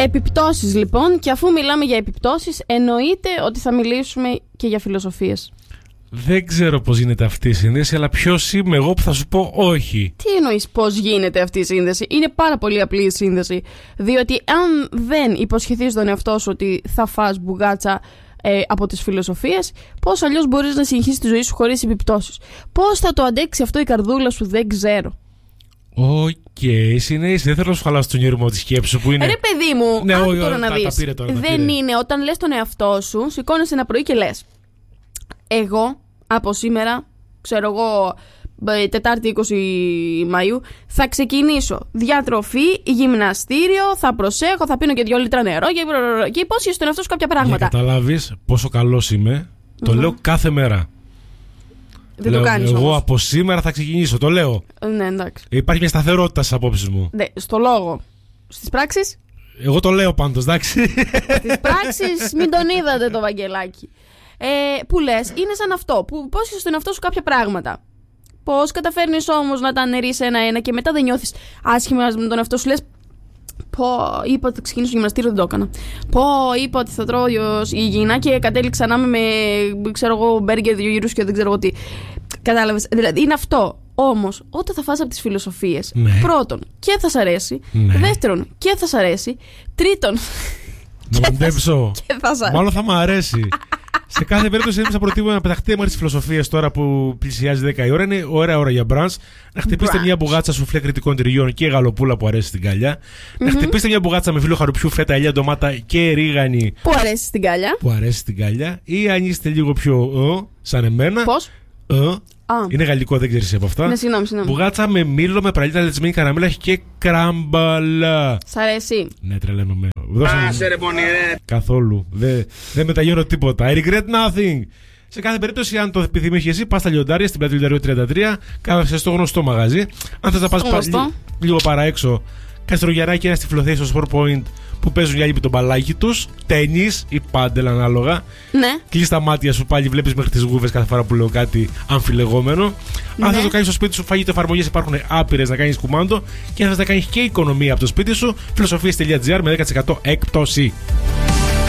Επιπτώσεις λοιπόν, και αφού μιλάμε για επιπτώσεις, εννοείται ότι θα μιλήσουμε και για φιλοσοφίες. Δεν ξέρω πώς γίνεται αυτή η σύνδεση, αλλά ποιος είμαι εγώ που θα σου πω όχι. Τι εννοείς πώς γίνεται αυτή η σύνδεση? Είναι πάρα πολύ απλή η σύνδεση. Διότι αν δεν υποσχεθείς τον εαυτό σου ότι θα φας μπουγάτσα από τις φιλοσοφίες, πώς αλλιώς μπορείς να συνεχίσεις τη ζωή σου χωρίς επιπτώσεις? Πώς θα το αντέξει αυτό η καρδούλα σου? Δεν ξέρω. Οκ, συνέχισε. Δεν θέλω να σου χαλάσω τον ήρμο τη σκέψη που είναι. Ρε παιδί μου, ναι, άκου τώρα να δεις. Δεν είναι όταν λες τον εαυτό σου, σηκώνεσαι ένα πρωί και λες, εγώ από σήμερα, ξέρω εγώ, Τετάρτη 20 Μαΐου, θα ξεκινήσω διατροφή, γυμναστήριο, θα προσέχω, θα πίνω και 2 λίτρα νερό και υπόσχεσαι στον εαυτό σου κάποια πράγματα. Για καταλάβεις πόσο καλός είμαι, το λέω κάθε μέρα. Δεν το κάνεις εγώ όμως. Από σήμερα θα ξεκινήσω, το λέω. Ναι, εντάξει. Υπάρχει μια σταθερότητα στις απόψεις μου. Ναι, στο λόγο. Στις πράξεις? Εγώ το λέω πάντως, εντάξει. Στις πράξεις μην τον είδατε το Βαγγελάκι. Που λες, είναι σαν αυτό, που υπόσχεσαι στον εαυτό σου κάποια πράγματα. Πώς καταφέρνεις όμως να τα αναιρείς ένα-ένα και μετά δεν νιώθεις άσχημα με τον εαυτό σου? Λες, πω, είπα ότι θα ξεκινήσω το γυμναστήριο, δεν το έκανα. Πω, είπα ότι θα τρώω υγιεινά και κατέληξα να είμαι με, ξέρω εγώ, μπέργκερ 2 γύρους και δεν ξέρω εγώ τι. Κατάλαβες? Δηλαδή είναι αυτό. Όμως, όταν θα φας από τις φιλοσοφίες, ναι. Πρώτον, και θα σ' αρέσει. Ναι. Δεύτερον, και θα σ' αρέσει. Τρίτον, να μαντέψω. Μάλλον θα μ' αρέσει. Σε κάθε περίπτωση, θα προτείνω να πεταχτείτε με τις φιλοσοφίες τώρα που πλησιάζει 10 η ώρα. Είναι ωραία ώρα για μπραντς. Να χτυπήσετε μια μπουγάτσα σουφλέ κριτικών τυριών και γαλοπούλα που αρέσει στην καλιά. Να χτυπήσετε μια μπουγάτσα με φύλλο χαρουπιού, φέτα, ελιά, ντομάτα και ρίγανη. Που αρέσει στην καλιά. Που αρέσει στην καλιά. Ή αν είστε λίγο πιο σαν εμένα. Πώς? Είναι γαλλικό, δεν ξέρεις από αυτά. Ναι, συγγνώμη. Μπουγάτσα με μήλο, με πραλίτα, λετσμένη καραμέλα και κράμπαλα. Σ' αρέσει? Ναι, τρελαίνομαι. Καθόλου. Δεν μεταγιώνω τίποτα. I regret nothing. Σε κάθε περίπτωση, αν το επιθυμείς και εσύ, πας στα Λιοντάρια στην πλατεία Λιοντάριου 33, κάθεσαι στο γνωστό μαγαζί. Αν θες να πας λίγο παραέξω, καστρογιαράκι, ένα στη Φιλοθέη στο Sport Point που παίζουν οι άλλοι με τον μπαλάκι τους, τένις ή πάντελ ανάλογα. Ναι. Κλείς τα μάτια σου πάλι, βλέπεις μέχρι τις γούβες κάθε φορά που λέω κάτι αμφιλεγόμενο. Ναι. Αν θες να το κάνεις στο σπίτι σου, φαγητό εφαρμογές υπάρχουν άπειρες να κάνεις κουμάντο. Και αν θες να κάνεις και οικονομία από το σπίτι σου, φιλοσοφίες.gr με 10% έκπτωση.